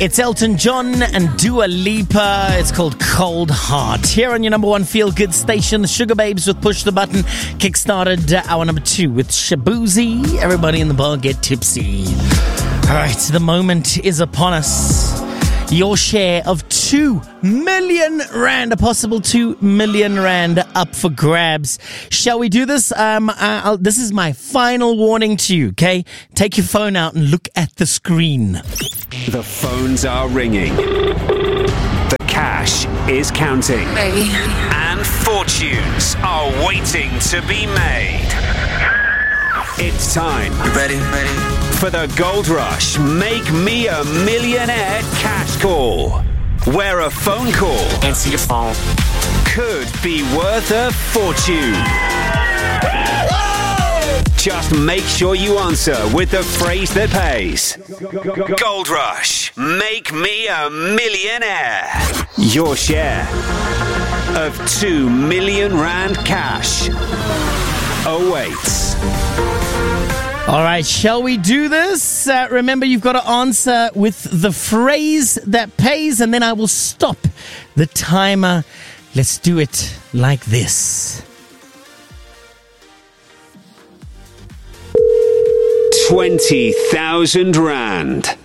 It's Elton John and Dua Lipa. It's called Cold Heart. Here on your number one feel-good station, the Sugar Babes with Push the Button kickstarted hour number 2 with Shabuzi. Everybody in the bar get tipsy. All right, the moment is upon us. Your share of 2 million rand, a possible 2 million rand up for grabs. Shall we do this? This is my final warning to you, okay? Take your phone out and look at the screen. The phones are ringing. The cash is counting. Baby. And fortunes are waiting to be made. It's time. Ready? For the Gold Rush Make Me a Millionaire cash call, where a phone call Answer your phone. could be worth a fortune. Just make sure you answer with the phrase that pays. Gold Rush Make Me a Millionaire. Your share of 2 million rand cash awaits. All right, shall we do this? Remember, you've got to answer with the phrase that pays, and then I will stop the timer. Let's do it like this. 20,000 rand.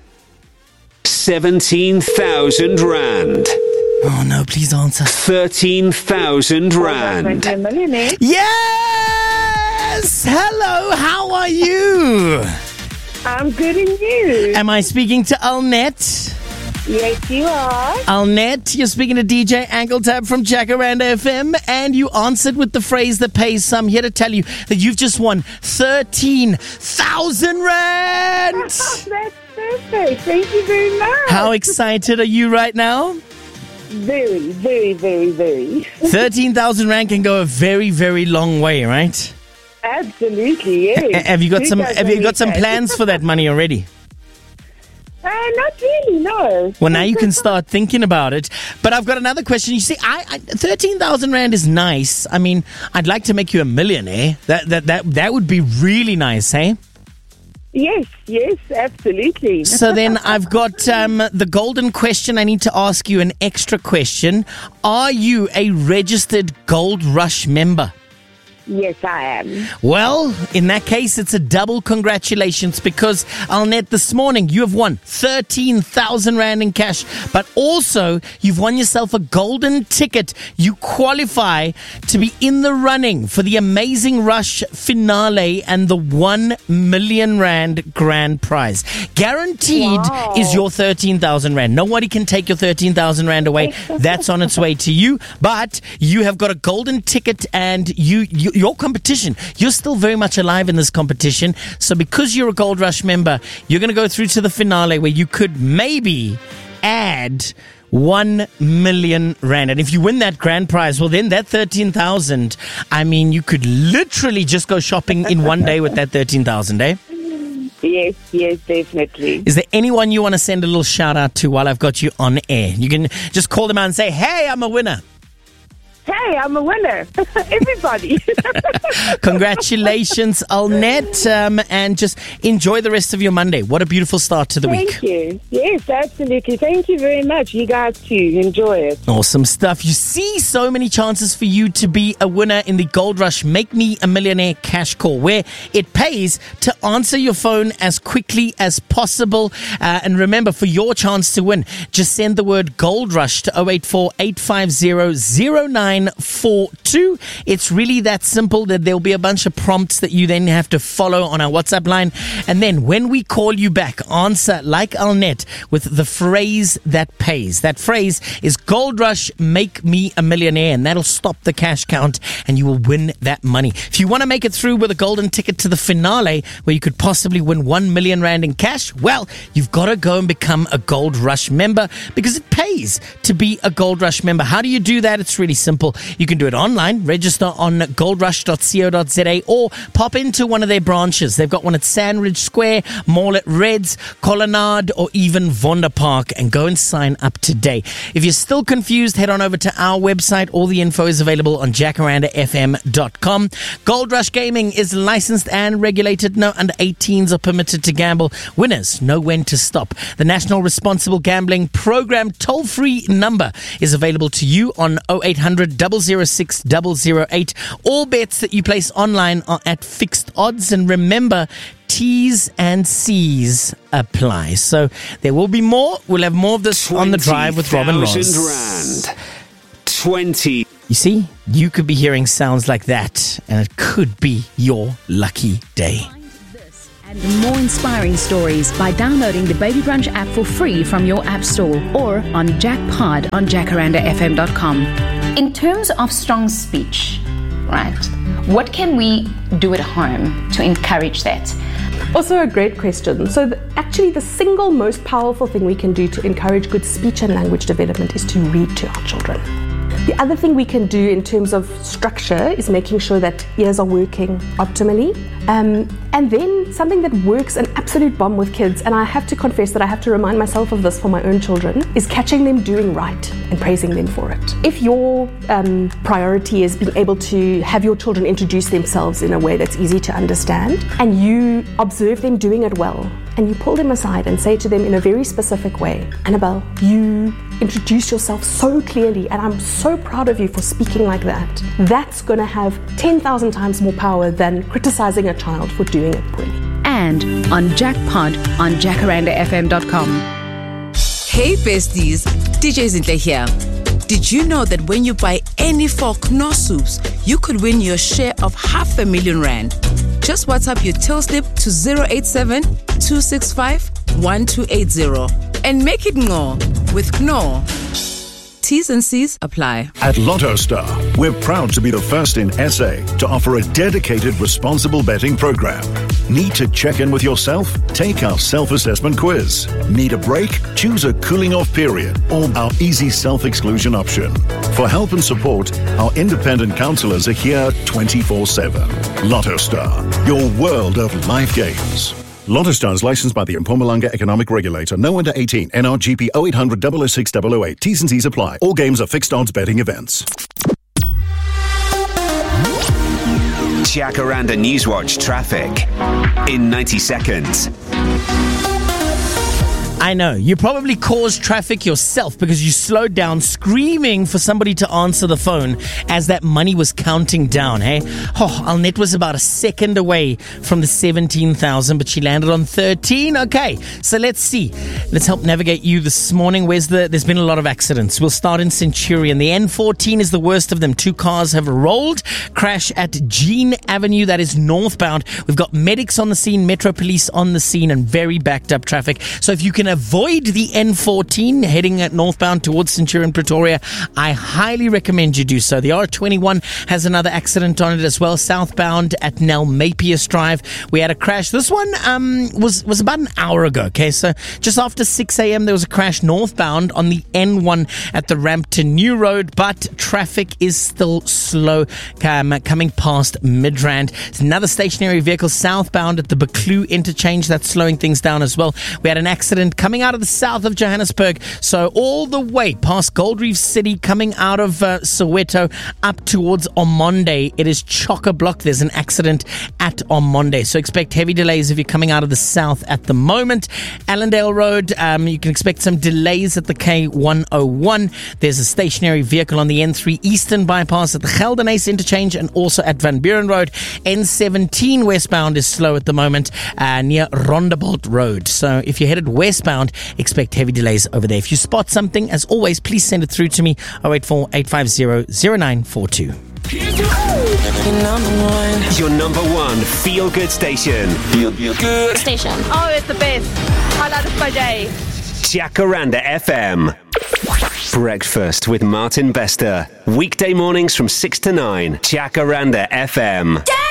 17,000 rand. Oh, no, please answer. 13,000 rand. Yes! Hello, how are you? I'm good, and you? Am I speaking to Alnet? Yes, you are. Alnet, you're speaking to DJ Ankletab from Jacaranda FM, and you answered with the phrase that pays. So I'm here to tell you that you've just won 13,000 rand! That's perfect. Thank you very much. How excited are you right now? Very, very, very, very. 13,000 rand can go a very, very long way, right? Absolutely, yes. Have you got some plans for that money already? Not really, no. Well, now you can start thinking about it. But I've got another question. You see, 13,000 rand is nice. I mean, I'd like to make you a millionaire. That would be really nice, eh? Yes, absolutely. So then I've got the golden question. I need to ask you an extra question. Are you a registered Gold Rush member? Yes, I am. Well, in that case, it's a double congratulations because, Alnet, this morning you have won 13,000 rand in cash, but also you've won yourself a golden ticket. You qualify to be in the running for the Amazing Rush finale and the 1 million rand grand prize. Guaranteed is your 13,000 rand. Nobody can take your 13,000 rand away. That's on its way to you, but you have got a golden ticket and your competition, you're still very much alive in this competition. So because you're a Gold Rush member, you're going to go through to the finale where you could maybe add 1 million rand. And if you win that grand prize, well, then that 13,000, I mean, you could literally just go shopping in one day with that 13,000, eh? Yes, definitely. Is there anyone you want to send a little shout out to while I've got you on air? You can just call them out and say, hey, I'm a winner. Hey, I'm a winner. Everybody. Congratulations, Alnet, and just enjoy the rest of your Monday. What a beautiful start to the week. Thank you. Yes, absolutely. Thank you very much. You guys too. Enjoy it. Awesome stuff. You see so many chances for you to be a winner in the Gold Rush Make Me a Millionaire cash call, where it pays to answer your phone as quickly as possible. And remember, for your chance to win, just send the word Gold Rush to 084 850 0942. It's really that simple. That there'll be a bunch of prompts that you then have to follow on our WhatsApp line. And then when we call you back, answer like Alnet with the phrase that pays. That phrase is Gold Rush Make Me a Millionaire, and that'll stop the cash count and you will win that money. If you want to make it through with a golden ticket to the finale where you could possibly win 1 million rand in cash, well, you've got to go and become a Gold Rush member because it pays to be a Gold Rush member. How do you do that? It's really simple. simple. You can do it online, register on goldrush.co.za or pop into one of their branches. They've got one at Sandridge Square, Mall at Reds, Colonnade, or even Vonda Park, and go and sign up today. If you're still confused, head on over to our website. All the info is available on jacarandafm.com. Gold Rush Gaming is licensed and regulated. No under 18s are permitted to gamble. Winners know when to stop. The National Responsible Gambling Program toll-free number is available to you on 0800 006 008. All bets that you place online are at fixed odds, and remember, T's and C's apply. So there will be more. We'll have more of this on the drive with Robin Ross. 20,000 rand. 20. You see, you could be hearing sounds like that, and it could be your lucky day. Find this and more inspiring stories by downloading the Baby Brunch app for free from your app store or on Jackpod on jacarandafm.com. In terms of strong speech, right, what can we do at home to encourage that? Also a great question. So actually the single most powerful thing we can do to encourage good speech and language development is to read to our children. The other thing we can do in terms of structure is making sure that ears are working optimally. And then something that works an absolute bomb with kids, and I have to confess that I have to remind myself of this for my own children, is catching them doing right and praising them for it. If your priority is being able to have your children introduce themselves in a way that's easy to understand, and you observe them doing it well, and you pull them aside and say to them in a very specific way, Annabelle, you introduce yourself so clearly, and I'm so proud of you for speaking like that. That's going to have 10,000 times more power than criticizing a child for doing it poorly. And on Jackpod on jacarandafm.com. Hey besties, DJ Zinhle here. Did you know that when you buy any 4 Knorr soups, you could win your share of 500,000 rand? Just WhatsApp your till slip to 087 265 1280 and make it Knorr with Knorr. T's and C's apply. At Lotto Star, we're proud to be the first in SA to offer a dedicated responsible betting program. Need to check in with yourself? Take our self-assessment quiz. Need a break? Choose a cooling off period or our easy self-exclusion option. For help and support, our independent counselors are here 24/7. Lotto Star, your world of live games. Lotto Star is licensed by the Mpumalanga Economic Regulator. No under 18. NRGP 0800 006 008. T's and C's apply. All games are fixed odds betting events. Jacaranda Newswatch traffic in 90 seconds. I know, you probably caused traffic yourself because you slowed down screaming for somebody to answer the phone as that money was counting down, hey? Oh, Alnet was about a second away from the 17,000, but she landed on 13. Okay, so let's see. Let's help navigate you this morning. There's been a lot of accidents. We'll start in Centurion. The N14 is the worst of them. 2 cars have rolled. Crash at Jean Avenue, that is northbound. We've got medics on the scene, Metro Police on the scene, and very backed up traffic. So if you can avoid the N14 heading at northbound towards Centurion, Pretoria, I highly recommend you do so. The R21 has another accident on it as well, southbound at Nell Mapius Drive. We had a crash. This one was about an hour ago, okay? So just after 6 a.m. there was a crash northbound on the N1 at the ramp to New Road, but traffic is still slow coming past Midrand. There's another stationary vehicle southbound at the Buccleuch interchange that's slowing things down as well. We had an accident coming out of the south of Johannesburg, so all the way past Gold Reef City, coming out of Soweto up towards Omonde. It is chock-a-block. There's an accident at Omonde, so expect heavy delays if you're coming out of the south at the moment. Allendale Road, you can expect some delays at the K101. There's a stationary vehicle on the N3 Eastern bypass at the Geldenhuys interchange and also at Van Buren Road. N17 westbound is slow at the moment near Rondebolt Road, so if you're headed westbound, expect heavy delays over there. If you spot something, as always, please send it through to me, 084-850-0942. Your number one feel-good station. Feel-good station. Oh, it's the best. Highlights my day. Jacaranda FM. Breakfast with Martin Bester. Weekday mornings from 6 to 9. Jacaranda FM.